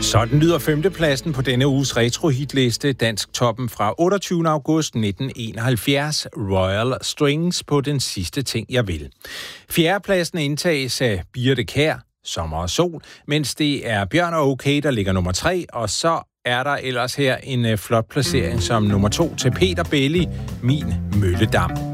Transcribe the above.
Sådan lyder femtepladsen på denne uges retro-hitliste, Dansk Toppen fra 28. august 1971, Royal Strings på Den sidste ting, jeg vil. Fjerdepladsen indtages af Birthe Kjær, Sommer og sol, mens det er Bjørn og Okay, der ligger nummer 3, og så er der ellers her en flot placering som nummer 2 til Peter Belli, Min Mølledam.